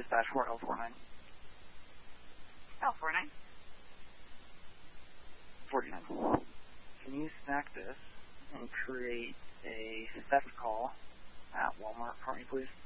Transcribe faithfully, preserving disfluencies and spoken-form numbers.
dispatch for L forty-nine. L forty-nine. forty-nine. Can you snack this and create a theft call at Walmart for me, please?